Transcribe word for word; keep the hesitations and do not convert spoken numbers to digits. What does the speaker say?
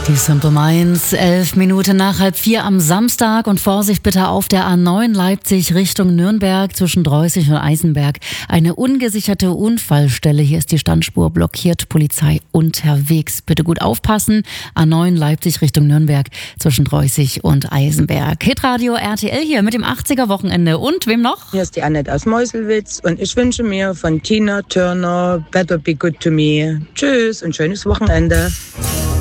Die Simple Minds, elf Minuten nach halb vier am Samstag und Vorsicht bitte auf der A neun Leipzig Richtung Nürnberg zwischen Dreußig und Eisenberg. Eine ungesicherte Unfallstelle, hier ist die Standspur blockiert, Polizei unterwegs. Bitte gut aufpassen, A neun Leipzig Richtung Nürnberg zwischen Dreußig und Eisenberg. Hitradio R T L hier mit dem achtziger Wochenende und wem noch? Hier ist die Annette aus Meuselwitz und ich wünsche mir von Tina Turner Better Be Good To Me. Tschüss und schönes Wochenende.